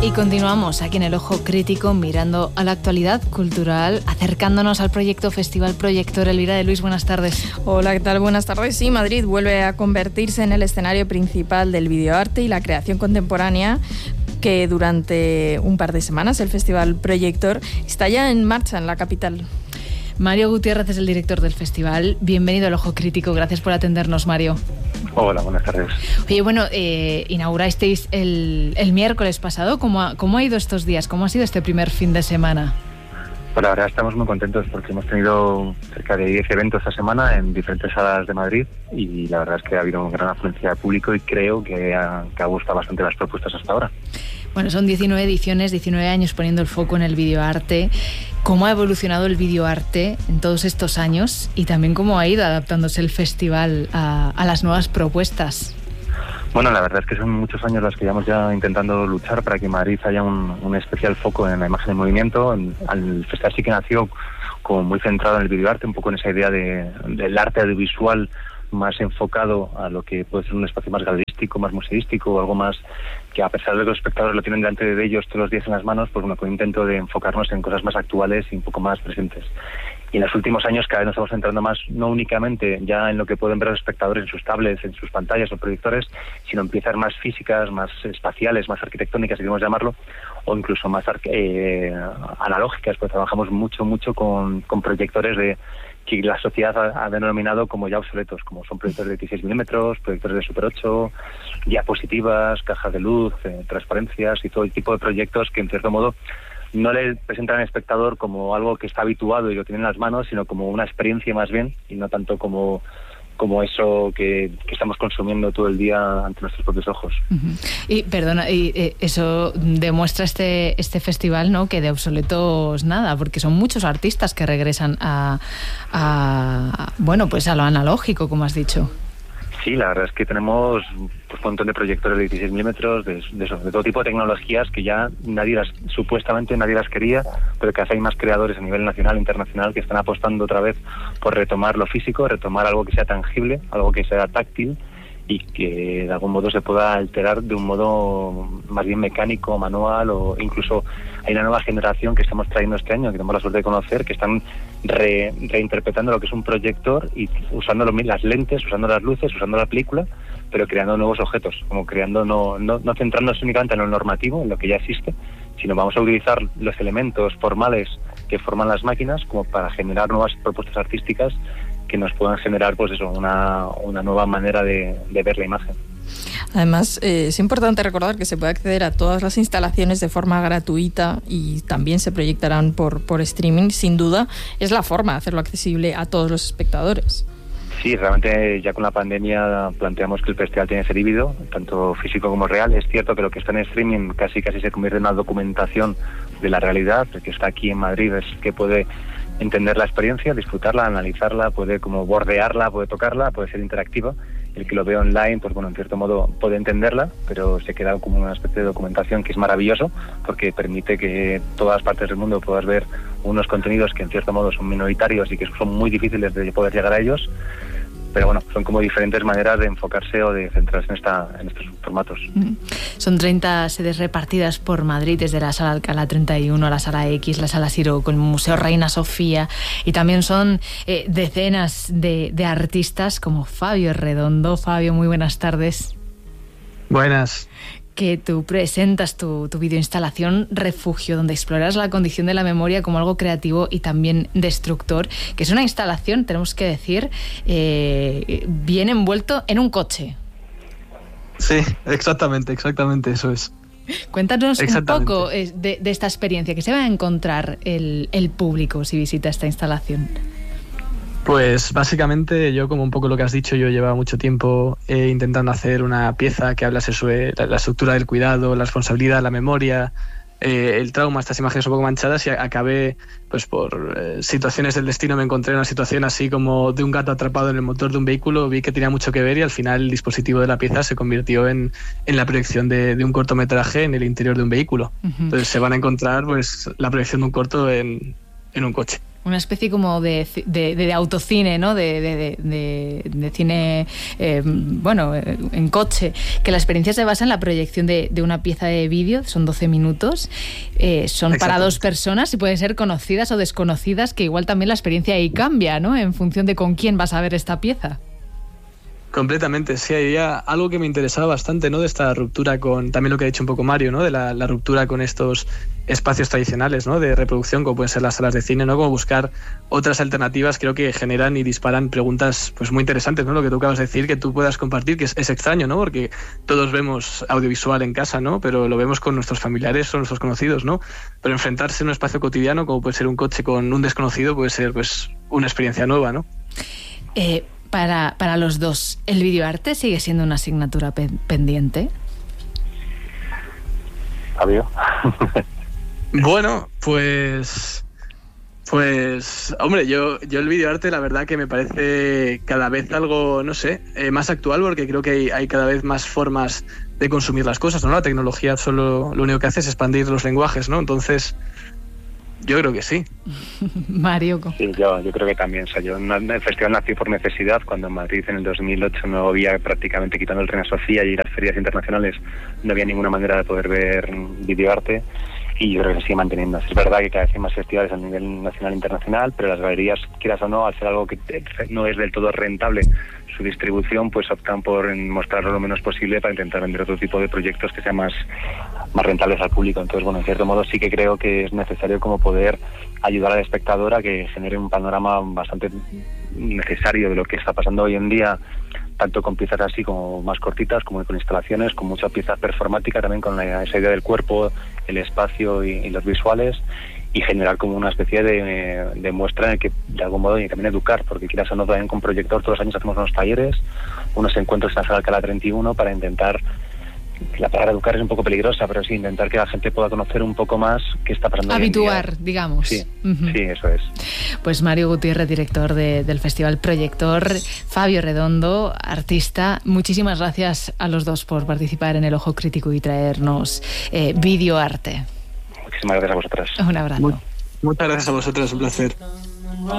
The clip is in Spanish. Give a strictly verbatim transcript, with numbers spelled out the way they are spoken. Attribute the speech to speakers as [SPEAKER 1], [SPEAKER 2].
[SPEAKER 1] Y continuamos aquí en El Ojo Crítico, mirando a la actualidad cultural, acercándonos al proyecto Festival Proyector. Elvira de Luis, buenas tardes.
[SPEAKER 2] Hola, ¿qué tal? Buenas tardes. Sí, Madrid vuelve a convertirse en el escenario principal del videoarte y la creación contemporánea, que durante un par de semanas el Festival Proyector está ya en marcha en la capital.
[SPEAKER 1] Mario Gutiérrez es el director del festival. Bienvenido al Ojo Crítico. Gracias por atendernos, Mario.
[SPEAKER 3] Hola, buenas tardes.
[SPEAKER 1] Oye, bueno, eh, inaugurasteis el, el miércoles pasado. ¿Cómo ha, ¿Cómo ha ido estos días? ¿Cómo ha sido este primer fin de semana?
[SPEAKER 3] Pues la verdad estamos muy contentos porque hemos tenido cerca de diez eventos esta semana en diferentes salas de Madrid y la verdad es que ha habido una gran afluencia de público y creo que ha, que ha gustado bastante las propuestas hasta ahora.
[SPEAKER 1] Bueno, son diecinueve ediciones, diecinueve años poniendo el foco en el videoarte. ¿Cómo ha evolucionado el videoarte en todos estos años? Y también cómo ha ido adaptándose el festival a, a las nuevas propuestas.
[SPEAKER 3] Bueno, la verdad es que son muchos años los que llevamos ya intentando luchar para que en Madrid haya un, un especial foco en la imagen en movimiento. En, el festival sí que nació como muy centrado en el videoarte, un poco en esa idea de, del arte audiovisual más enfocado a lo que puede ser un espacio más galerístico, más museístico o algo más que, a pesar de que los espectadores lo tienen delante de ellos todos los días en las manos, pues bueno, con intento de enfocarnos en cosas más actuales y un poco más presentes. Y en los últimos años cada vez nos estamos centrando más, no únicamente ya en lo que pueden ver los espectadores en sus tablets, en sus pantallas o proyectores, sino en piezas más físicas, más espaciales, más arquitectónicas, si queremos llamarlo, o incluso más eh, analógicas, pues trabajamos mucho, mucho con, con proyectores de que la sociedad ha, ha denominado como ya obsoletos, como son proyectores de dieciséis milímetros, proyectores de Super ocho, diapositivas, cajas de luz, eh, transparencias y todo el tipo de proyectos que en cierto modo no le presentan al espectador como algo que está habituado y lo tiene en las manos, sino como una experiencia más bien, y no tanto como, como eso que, que estamos consumiendo todo el día ante nuestros propios ojos.
[SPEAKER 1] Uh-huh. Y perdona, y eh, eso demuestra este este festival, ¿no?, que de obsoletos nada, porque son muchos artistas que regresan a, a bueno, pues a lo analógico, como has dicho.
[SPEAKER 3] Sí, la verdad es que tenemos pues, un montón de proyectores de dieciséis milímetros, de, de, eso, de todo tipo de tecnologías que ya nadie las, supuestamente nadie las quería, pero que hay más creadores a nivel nacional e internacional que están apostando otra vez por retomar lo físico, retomar algo que sea tangible, algo que sea táctil y que de algún modo se pueda alterar de un modo más bien mecánico, manual, o incluso hay una nueva generación que estamos trayendo este año, que tenemos la suerte de conocer, que están re, reinterpretando lo que es un proyector y usando lo, las lentes, usando las luces, usando la película, pero creando nuevos objetos, como creando, no, no, no centrándose únicamente en lo normativo, en lo que ya existe, sino vamos a utilizar los elementos formales que forman las máquinas como para generar nuevas propuestas artísticas que nos puedan generar, pues eso, una, una nueva manera de, de ver la imagen.
[SPEAKER 2] Además, eh, es importante recordar que se puede acceder a todas las instalaciones de forma gratuita y también se proyectarán por, por streaming. Sin duda, es la forma de hacerlo accesible a todos los espectadores.
[SPEAKER 3] Sí, realmente ya con la pandemia planteamos que el festival tiene que ser híbrido, tanto físico como real. Es cierto que lo que está en streaming casi casi se convierte en una documentación de la realidad. El que está aquí en Madrid es que puede entender la experiencia, disfrutarla, analizarla, puede como bordearla, puede tocarla, puede ser interactiva. El que lo ve online, pues bueno, en cierto modo puede entenderla, pero se queda como una especie de documentación que es maravilloso porque permite que todas partes del mundo puedas ver unos contenidos que en cierto modo son minoritarios y que son muy difíciles de poder llegar a ellos. Pero bueno, son como diferentes maneras de enfocarse o de centrarse en, esta, en estos formatos.
[SPEAKER 1] Son treinta sedes repartidas por Madrid, desde la Sala Alcalá treinta y uno a la Sala X, la Sala Siro con el Museo Reina Sofía, y también son eh, decenas de, de artistas como Fabio Redondo. Fabio, muy buenas tardes.
[SPEAKER 4] Buenas.
[SPEAKER 1] Que tú presentas tu, tu videoinstalación Refugio, donde exploras la condición de la memoria como algo creativo y también destructor, que es una instalación, tenemos que decir, eh, bien envuelto en un coche.
[SPEAKER 4] Sí, exactamente, exactamente, eso es.
[SPEAKER 1] Cuéntanos un poco de, de esta experiencia, que se va a encontrar el, el público si visita esta instalación.
[SPEAKER 4] Pues básicamente yo, como un poco lo que has dicho, yo llevaba mucho tiempo eh, intentando hacer una pieza que hablase sobre la, la estructura del cuidado, la responsabilidad, la memoria, eh, el trauma, estas imágenes un poco manchadas, y acabé, pues por eh, situaciones del destino, me encontré en una situación así como de un gato atrapado en el motor de un vehículo. Vi que tenía mucho que ver y al final el dispositivo de la pieza se convirtió en, en la proyección de, de un cortometraje en el interior de un vehículo. Uh-huh. Entonces se van a encontrar pues la proyección de un corto en, en un coche.
[SPEAKER 1] Una especie como de, de, de autocine, ¿no? De, de, de, de cine, eh, bueno, en coche. Que la experiencia se basa en la proyección de, de una pieza de vídeo, son doce minutos, eh, son para dos personas y pueden ser conocidas o desconocidas, que igual también la experiencia ahí cambia, ¿no? En función de con quién vas a ver esta pieza.
[SPEAKER 4] Completamente, sí, había algo que me interesaba bastante, ¿no? De esta ruptura con, también lo que ha dicho un poco Mario, ¿no? De la, la ruptura con estos espacios tradicionales, ¿no? De reproducción, como pueden ser las salas de cine, ¿no? Como buscar otras alternativas, creo que generan y disparan preguntas pues muy interesantes, ¿no? Lo que tú acabas de decir, que tú puedas compartir, que es, es extraño, ¿no? Porque todos vemos audiovisual en casa, ¿no? Pero lo vemos con nuestros familiares o nuestros conocidos, ¿no? Pero enfrentarse en un espacio cotidiano, como puede ser un coche con un desconocido, puede ser pues una experiencia nueva, ¿no?
[SPEAKER 1] Eh... Para, para los dos, ¿el videoarte sigue siendo una asignatura pe- pendiente?
[SPEAKER 3] Fabio.
[SPEAKER 4] Bueno, pues... Pues, hombre, yo, yo el videoarte la verdad que me parece cada vez algo, no sé, eh, más actual, porque creo que hay, hay cada vez más formas de consumir las cosas, ¿no? La tecnología solo lo único que hace es expandir los lenguajes, ¿no? Entonces... Yo creo que sí.
[SPEAKER 1] Mario.
[SPEAKER 3] Sí, yo, yo creo que también. O sea, yo el festival nació por necesidad, cuando en Madrid en el dos mil ocho no había, prácticamente quitando el Reina Sofía y las ferias internacionales, no había ninguna manera de poder ver videoarte, y yo creo que se sigue manteniendo. Es verdad que cada vez hay más festivales a nivel nacional e internacional, pero las galerías, quieras o no, al ser algo que no es del todo rentable su distribución, pues optan por mostrarlo lo menos posible para intentar vender otro tipo de proyectos que sean más, más rentables al público. Entonces, bueno, en cierto modo sí que creo que es necesario como poder ayudar al espectador a que genere un panorama bastante necesario de lo que está pasando hoy en día, tanto con piezas así como más cortitas, como con instalaciones, con mucha pieza performática, también con la, esa idea del cuerpo, el espacio y, y los visuales, y generar como una especie de, de muestra en el que de algún modo y también educar, porque quieras o no, también con Proyector todos los años hacemos unos talleres, unos encuentros en la sala Alcalá treinta y uno para intentar, la palabra educar es un poco peligrosa, pero sí, intentar que la gente pueda conocer un poco más qué está pasando.
[SPEAKER 1] Habituar, digamos.
[SPEAKER 3] Sí,
[SPEAKER 1] uh-huh.
[SPEAKER 3] sí, eso es.
[SPEAKER 1] Pues Mario Gutiérrez, director de, del Festival Proyector, Fabio Redondo, artista, muchísimas gracias a los dos por participar en El Ojo Crítico y traernos eh, videoarte.
[SPEAKER 3] Muchísimas gracias a vosotras.
[SPEAKER 1] Un abrazo.
[SPEAKER 4] Muy, muchas gracias a vosotras, un placer.